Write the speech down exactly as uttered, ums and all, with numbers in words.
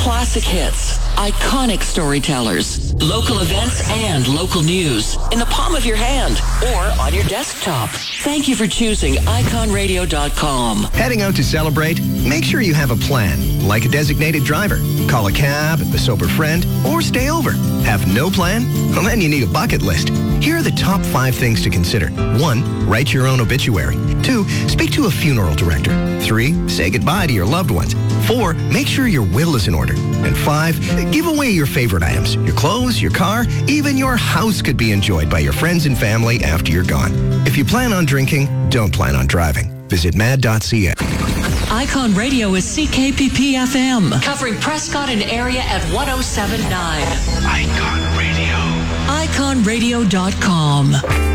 Classic hits, iconic storytellers, local events, and local news in the palm of your hand or on your desktop. Thank you for choosing icon radio dot com. Heading out to celebrate? Make sure you have a plan, like a designated driver. Call a cab, a sober friend, or stay over. Have no plan? Well, then you need a bucket list. Here are the top five things to consider. One, write your own obituary. Two, speak to a funeral director. Three, say goodbye to your loved ones. Four, make sure your will is in order. And five, give away your favorite items. Your clothes, your car, even your house could be enjoyed by your friends and family after you're gone. If you plan on drinking, don't plan on driving. Visit mad dot c a. Icon Radio is C K P P F M, covering Prescott and area at one oh seven point nine. Icon Radio. icon radio dot com.